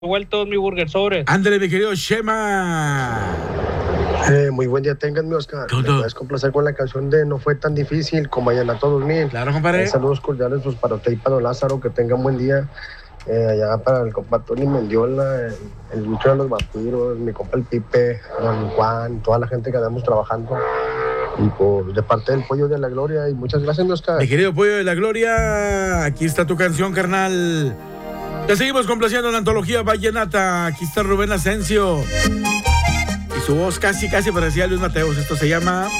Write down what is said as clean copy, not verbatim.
Vueltos mi burger sobre. Ándale, mi querido Shema. Muy buen día, tengan mi Oscar. Todo. Me puedes complacer con la canción de No fue tan difícil como Vallenato 2000. Claro, compadre. Saludos cordiales pues, para usted y para don Lázaro, que tengan buen día. Allá para el compa Tony Mendiola, el Lucho de los Vampiros, mi compa el Pipe, don Juan, toda la gente que andamos trabajando. Y por de parte del Pollo de la Gloria. Y muchas gracias, mi Oscar. Mi querido Pollo de la Gloria, aquí está tu canción, carnal. Te seguimos complaciendo en la antología vallenata. Aquí está Rubén Asensio. Y su voz casi parecía a Luis Mateos. Esto se llama